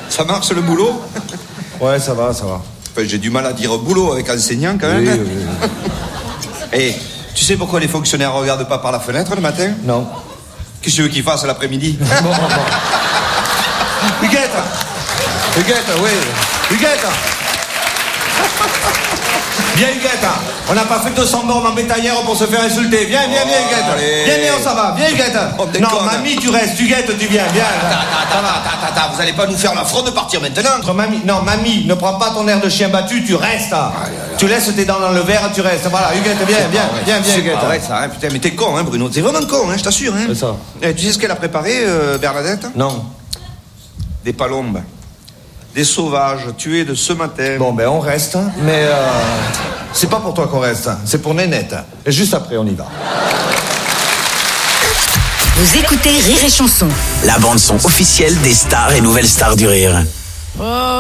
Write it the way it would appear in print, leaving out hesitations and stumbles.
Ça marche le boulot? Ouais, ça va. Enfin, j'ai du mal à dire boulot avec enseignant quand même. Oui. Et tu sais pourquoi les fonctionnaires ne regardent pas par la fenêtre le matin? Non. Qu'est-ce que tu veux qu'ils fassent l'après-midi? Bon. Huguette, oui. Huguette. Viens, Huguette. On n'a pas fait 200 bornes en bétaillère pour se faire insulter. Viens, Huguette. Allez. Viens, on s'en va. Viens, Huguette. Oh, t'es Non, conne. mamie, tu restes. Huguette, tu viens. Viens. Attends, vous allez pas nous faire l'affront de partir maintenant? Mamie, ne prends pas ton air de chien battu, tu restes. Tu laisses tes dents dans le verre, tu restes. Voilà, Huguette, viens, Huguette. Arrête ça, hein, putain, mais t'es con, hein, Bruno. T'es vraiment con, hein, je t'assure, hein. C'est ça. Et tu sais ce qu'elle a préparé, Bernadette? Non. Des palombes. Des sauvages tués de ce matin. Bon, ben on reste, mais c'est pas pour toi qu'on reste, c'est pour Nénette. Et juste après, on y va. Vous écoutez Rire et Chanson. La bande-son officielle des stars et nouvelles stars du rire.